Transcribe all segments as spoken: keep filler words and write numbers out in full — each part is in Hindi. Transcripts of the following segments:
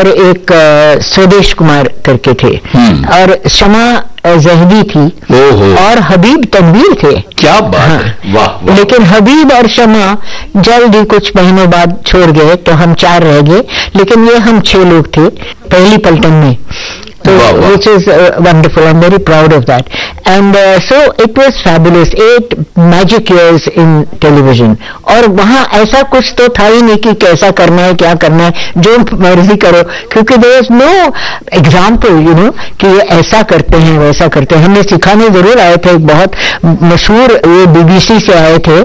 और एक uh, स्वदेश कुमार करके थे, और शमा जहदी थी, और हबीब तनवीर थे। क्या बात हाँ, है, वाह, वाह। लेकिन हबीब और शमा जल्द ही कुछ महीनों बाद छोड़ गए, तो हम चार रह गए, लेकिन ये हम छह लोग थे पहली पलटन में। So, which is uh, wonderful. I'm very proud of that. And uh, so it was fabulous. Eight magic years in television. और वहाँ ऐसा कुछ तो था ही नहीं कि कैसा करना है, क्या करना है, जो मर्जी करो, क्योंकि there was no example, you know, कि ये ऐसा करते हैं, वैसा करते हैं। हमने सिखाने जरूर आए थे, बहुत मशहूर ये बीबीसी से आए थे,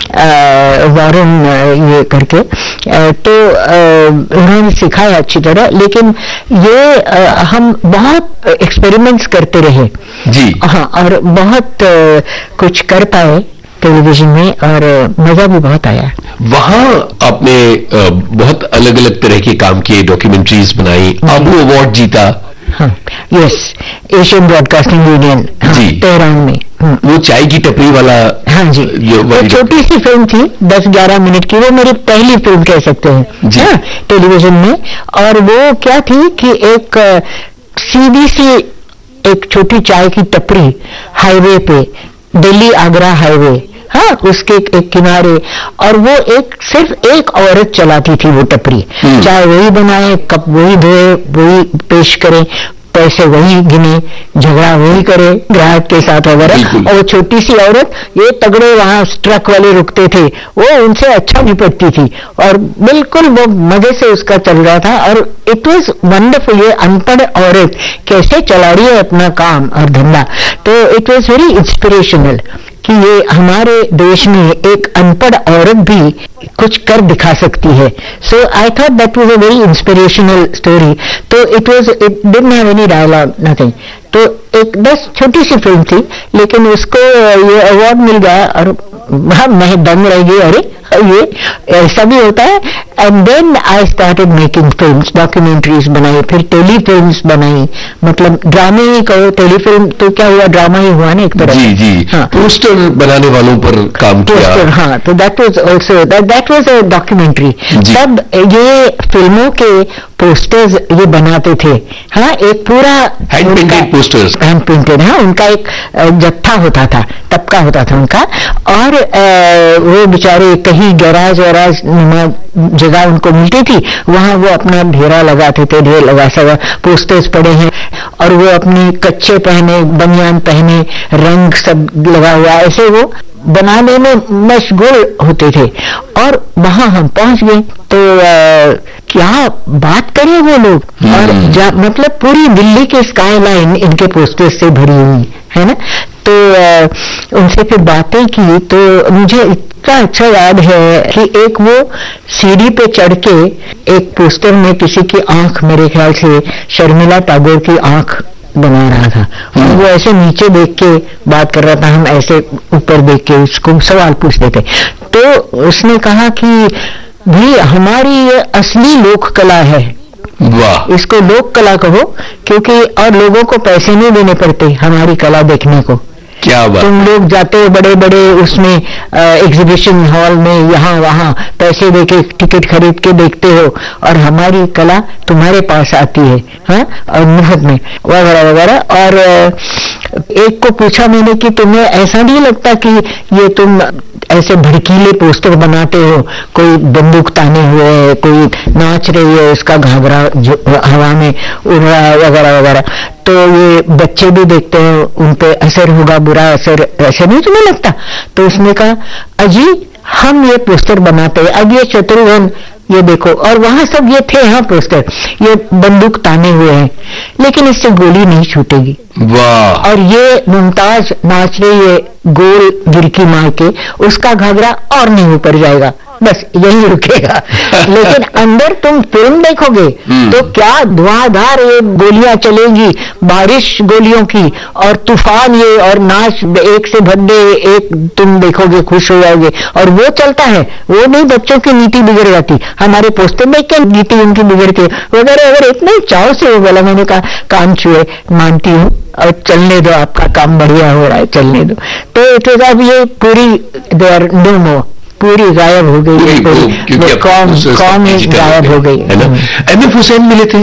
वॉरेन ये करके, तो उन्होंने सिखाया अच्छी तरह, लेकिन ये आ, हम बहुत एक्सपेरिमेंट्स करते रहे जी। हाँ, और बहुत आ, कुछ कर पाए टेलीविजन में, और मजा भी बहुत आया। वहाँ आपने आ, बहुत अलग अलग तरह के काम किए, डॉक्यूमेंट्रीज बनाई, आबू अवार्ड जीता। हाँ, यस, एशियन ब्रॉडकास्टिंग यूनियन जी, तेहरान में। वो चाय की टपरी वाला। हाँ जी, वो छोटी सी फिल्म थी, दस ग्यारह मिनट की, वो मेरी पहली फिल्म कह सकते हैं जी, हाँ, टेलीविजन में। और वो क्या थी कि एक सीधी सी एक छोटी चाय की टपरी हाईवे पे, दिल्ली आगरा हाईवे, हाँ, उसके एक किनारे, और वो एक सिर्फ एक औरत चलाती थी वो टपरी, चाय वही बनाए, कप वही धोए, वही पेश करे, पैसे वही गिने, झगड़ा वही करे ग्राहक के साथ वगैरह। और वो छोटी सी औरत, ये तगड़े वहां ट्रक वाले रुकते थे, वो उनसे अच्छा निपटती थी, और बिल्कुल वो मजे से उसका चल रहा था। और इट वॉज वंडरफुल, ये अनपढ़ औरत कैसे चला रही है अपना काम और धंधा। तो इट वॉज वेरी इंस्पिरेशनल कि ये हमारे देश में एक अनपढ़ औरत भी कुछ कर दिखा सकती है। सो I thought that was a very inspirational story. तो it was, it didn't have any dialogue, nothing. तो एक बस छोटी सी फिल्म थी, लेकिन उसको ये अवार्ड मिल गया, और मैं दंग रह गई, अरे ये ऐसा भी होता है। And then I started making films, documentaries बनाई, फिर टेली फिल्म्स बनाई, मतलब ड्रामे ही कहो, टेली फिल्म तो क्या हुआ, ड्रामा ही हुआ ना एक तरह। जी जी, हाँ, पोस्टर बनाने वालों पर काम किया। पोस्टर, हाँ, तो that was also that was a documentary. तब ये फिल्मों के पोस्टर्स ये बनाते थे, हाँ, एक पूरा hand painted posters, hand painted, हाँ, उनका एक जत्था होता था, तबका होता था उनका, और वो बेचारे कहीं गैराज वैराज जगह उनको मिलती थी, वहां वो अपना ढेरा लगाते थे, ढेर लगा सवा पोस्टर्स पड़े हैं, और वो अपने कच्चे पहने, बनियान पहने, रंग सब लगा हुआ, ऐसे वो बनाने में मशगूल होते थे। और वहां हम पहुंच गए, तो आ, क्या बात करें वो लोग, और मतलब पूरी दिल्ली के स्काई लाइन इनके पोस्टर्स से भरी हुई है ना। तो आ, उनसे फिर बातें की, तो मुझे इतना अच्छा याद है कि एक वो सीढ़ी पे चढ़ के एक पोस्टर में किसी की आंख, मेरे ख्याल से शर्मिला टैगोर की आंख बना रहा था, और वो ऐसे नीचे देख के बात कर रहा था, हम ऐसे ऊपर देख के उसको सवाल पूछते थे। तो उसने कहा कि भाई हमारी ये असली लोक कला है, वाह, इसको लोक कला कहो, क्योंकि और लोगों को पैसे नहीं देने पड़ते हमारी कला देखने को। क्या बात, तुम लोग जाते हो बड़े बड़े उसमें एग्जीबिशन हॉल में, यहाँ वहाँ पैसे देके टिकट खरीद के देखते हो, और हमारी कला तुम्हारे पास आती है, हाँ, और मुफ्त में वगैरह वगैरह। और एक को पूछा मैंने कि तुम्हें ऐसा नहीं लगता कि ये तुम ऐसे भड़कीले पोस्टर बनाते हो, कोई बंदूक ताने हुए है, कोई नाच रही है, उसका घाघरा हवा में उड़ रहा है वगैरह वगैरह, तो ये बच्चे भी देखते हैं, उन पे असर होगा, बुरा असर, ऐसे नहीं तुम्हें लगता? तो उसने कहा अजी हम ये पोस्टर बनाते हैं, अब ये शत्रुघ्न ये देखो, और वहां सब ये थे, हाँ, पोस्टर, ये बंदूक ताने हुए हैं, लेकिन इससे गोली नहीं छूटेगी। वाह, और ये मुमताज नाच रही है गोल गिरकी मार के, उसका घाघरा और नहीं ऊपर जाएगा, बस यही रुकेगा। लेकिन अंदर तुम फिल्म देखोगे तो क्या धुआंधार ये गोलियां चलेंगी, बारिश गोलियों की, और तूफान ये, और नाच एक से भद्दे एक, तुम देखोगे खुश हो जाओगे। और वो चलता है, वो नहीं बच्चों की नीति बिगड़ जाती, हमारे पोस्टर में क्या नीति उनकी बिगड़ती है वगैरह वगैरह। इतने चाव से वो बोला, मैंने कहा काम छुए, मानती हूँ, और चलने दो, आपका काम बढ़िया हो रहा है, चलने दो। तो इट अब ये पूरी देयर नो मोर, पूरी गायब हो गई, कॉम कॉम गायब हो गई। एम एफ हुसैन मिले थे